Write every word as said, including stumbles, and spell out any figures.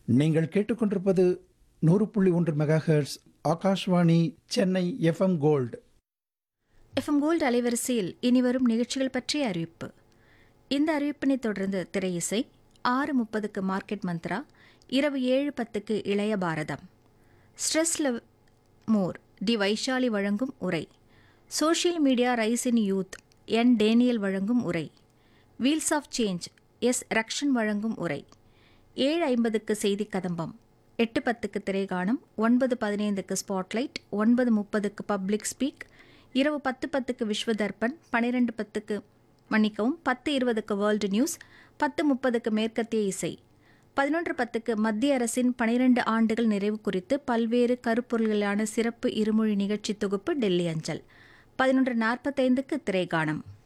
நீங்கள் கேட்டுக்கொண்டிருப்பது நூறு புள்ளி ஒன்று megahertz Akashvani Chennai FM gold. FM gold அலைவரிசையில் இனிவரும் நிகழ்ச்சிகள் பற்றிய அறிவிப்பு. இந்த அறிவிப்பினை தொடர்ந்து திரை இசை. ஆறு முப்பதுக்கு மார்க்கெட் மந்த்ரா, இரவு ஏழு பத்துக்கு இளைய பாரதம். ஸ்ட்ரெஸ் மோர் டி வைஷாலி வழங்கும் உரை. சோஷியல் மீடியா ரைஸ் இன் யூத் என் டேனியல் வழங்கும் உரை. Wheels of change S Rakshan வழங்கும் உரை. ஏழு ஐம்பதுக்கு செய்தி கதம்பம், எட்டு பத்துக்கு திரைகாணம், ஒன்பது பதினைந்துக்கு ஸ்பாட்லைட், ஒன்பது முப்பதுக்கு பப்ளிக் ஸ்பீக், இரவு பத்து பத்துக்கு விஸ்வதர்பன், பனிரெண்டு பத்துக்கு மன்னிக்கவும் பத்து இருபதுக்கு வேர்ல்டு நியூஸ், பத்து முப்பதுக்கு மேற்கத்திய இசை, பதினொன்று பத்துக்கு மத்திய அரசின் பனிரெண்டு ஆண்டுகள் நிறைவு குறித்து பல்வேறு கருப்பொருள்களான சிறப்பு இருமொழி நிகழ்ச்சி தொகுப்பு டெல்லி அஞ்சல், பதினொன்று நாற்பத்தைந்துக்கு திரைகாணம்.